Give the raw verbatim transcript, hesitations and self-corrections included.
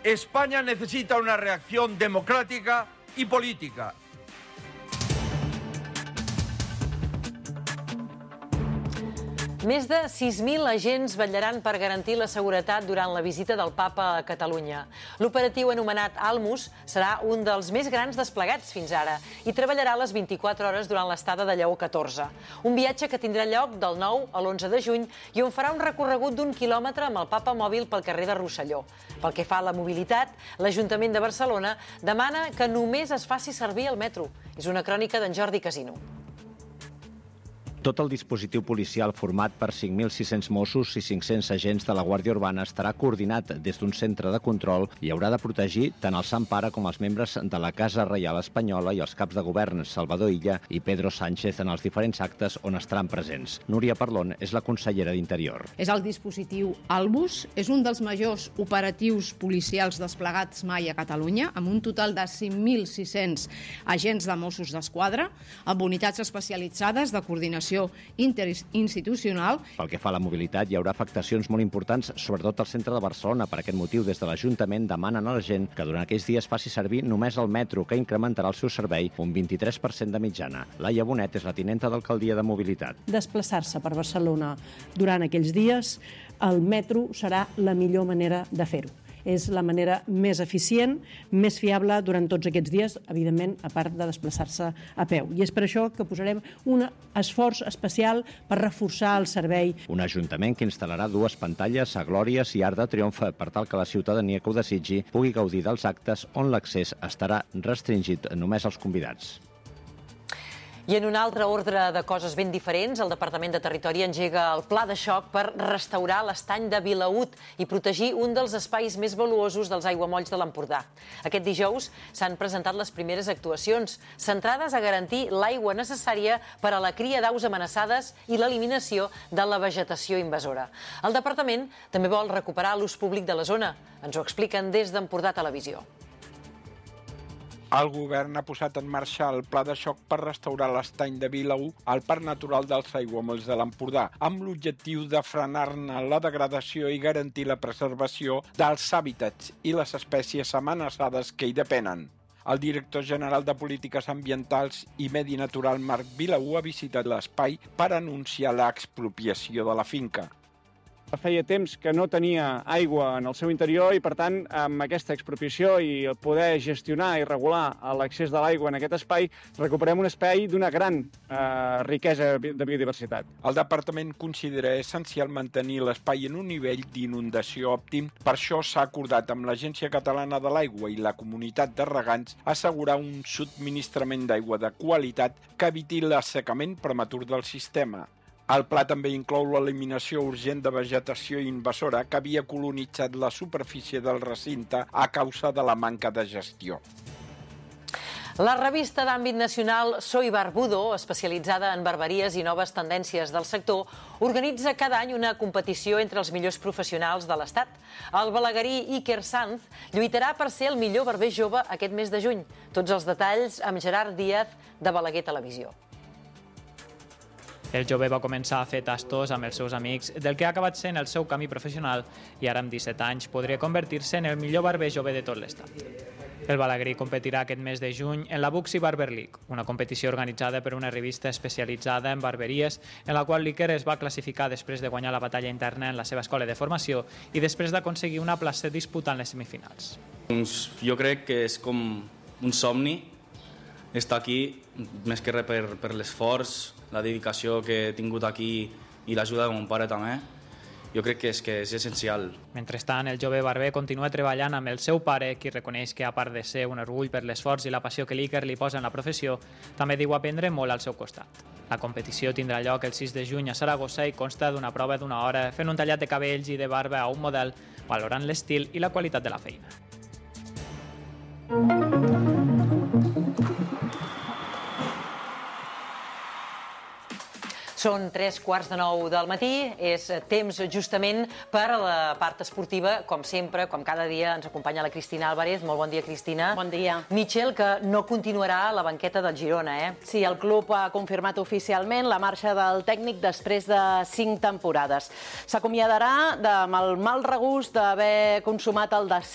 España necesita una reacción democrática y política. Més de sis mil agents vetllaran per garantir la seguretat durant la visita del Papa a Catalunya. L'operatiu anomenat Almus serà un dels més grans desplegats fins ara i treballarà les vint-i-quatre hores durant l'estada de Lleó catorze. Un viatge que tindrà lloc del nou a l'onze de juny i on farà un recorregut d'un quilòmetre amb el Papa mòbil pel carrer de Rosselló. Pel que fa a la mobilitat, l'Ajuntament de Barcelona demana que només es faci servir el metro. És una crònica d'en Jordi Casino. Tot el dispositiu policial format per cinc mil sis-cents Mossos i cinc-cents agents de la Guàrdia Urbana estarà coordinat des d'un centre de control i haurà de protegir tant el Sant Pare com els membres de la Casa Reial Espanyola i els caps de govern Salvador Illa i Pedro Sánchez en els diferents actes on estaran presents. Núria Parlon és la consellera d'Interior. És el dispositiu Almus, és un dels majors operatius policials desplegats mai a Catalunya, amb un total de cinc mil sis-cents agents de Mossos d'Esquadra, amb unitats especialitzades de coordinació interinstitucional. Pel que fa a la mobilitat, hi haurà afectacions molt importants, sobretot al centre de Barcelona. Per aquest motiu, des de l'Ajuntament demanen a la gent que durant aquells dies faci servir només el metro, que incrementarà el seu servei un vint-i-tres per cent de mitjana. Laia Bonet és la tinenta d'alcaldia de mobilitat. Desplaçar-se per Barcelona durant aquells dies, el metro serà la millor manera de fer-ho. És la manera més eficient, més fiable durant tots aquests dies, evidentment, a part de desplaçar-se a peu. I és per això que posarem un esforç especial per reforçar el servei. Un ajuntament que instal·larà dues pantalles a Glòries i Arc de Triomf per tal que la ciutadania que ho desitgi pugui gaudir dels actes on l'accés estarà restringit només als convidats. I en un altre ordre de coses ben diferents, el Departament de Territori engega el pla de xoc per restaurar l'estany de Vilaüt i protegir un dels espais més valuosos dels aiguamolls de l'Empordà. Aquest dijous s'han presentat les primeres actuacions, centrades a garantir l'aigua necessària per a la cria d'aus amenaçades i l'eliminació de la vegetació invasora. El Departament també vol recuperar l'ús públic de la zona. Ens ho expliquen des d'Empordà Televisió. El govern ha posat en marxa el pla de xoc per restaurar l'estany de Vilaüt al Parc Natural dels Aiguamolls de l'Empordà, amb l'objectiu de frenar-ne la degradació i garantir la preservació dels hàbitats i les espècies amenaçades que hi depenen. El director general de Polítiques Ambientals i Medi Natural, Marc Vilaú, ha visitat l'espai per anunciar l'expropiació de la finca. Feia temps que no tenia aigua en el seu interior i, per tant, amb aquesta expropiació i el poder gestionar i regular l'accés de l'aigua en aquest espai, recuperem un espai d'una gran eh, riquesa de biodiversitat. El departament considera essencial mantenir l'espai en un nivell d'inundació òptim. Per això s'ha acordat amb l'Agència Catalana de l'Aigua i la Comunitat de Regants assegurar un subministrament d'aigua de qualitat que eviti l'assecament prematur del sistema. El pla també inclou l'eliminació urgent de vegetació invasora que havia colonitzat la superfície del recinte a causa de la manca de gestió. La revista d'àmbit nacional Soy Barbudo, especialitzada en barberies i noves tendències del sector, organitza cada any una competició entre els millors professionals de l'Estat. El balaguerí Iker Sanz lluitarà per ser el millor barber jove aquest mes de juny. Tots els detalls amb Gerard Díaz, de Balaguer Televisió. El jove va començar a fer tastos amb els seus amics del que ha acabat sent el seu camí professional i ara amb disset anys podria convertir-se en el millor barber jove de tot l'estat. El balaguerí competirà aquest mes de juny en la Buxi Barber League, una competició organitzada per una revista especialitzada en barberies en la qual l'Iker es va classificar després de guanyar la batalla interna en la seva escola de formació i després d'aconseguir una plaça disputant les semifinals. Doncs jo crec que és com un somni estar aquí, més que res per, per l'esforç, la dedicació que he tingut aquí i l'ajuda de mon pare també. Jo crec que és, que és essencial. Mentrestant, el jove barber continua treballant amb el seu pare, qui reconeix que, a part de ser un orgull per l'esforç i la passió que l'Iker li posa en la professió, també diu aprendre molt al seu costat. La competició tindrà lloc el sis de juny a Saragossa i consta d'una prova d'una hora fent un tallat de cabells i de barba a un model, valorant l'estil i la qualitat de la feina. Són tres quarts de nou del matí, és temps justament per a la part esportiva, com sempre, com cada dia ens acompanya la Cristina Álvarez. Molt bon dia, Cristina. Bon dia. Michel, que no continuarà a la banqueta del Girona, eh? Sí, el club ha confirmat oficialment la marxa del tècnic després de cinc temporades. S'acomiadarà amb el mal regust d'haver consumat el descens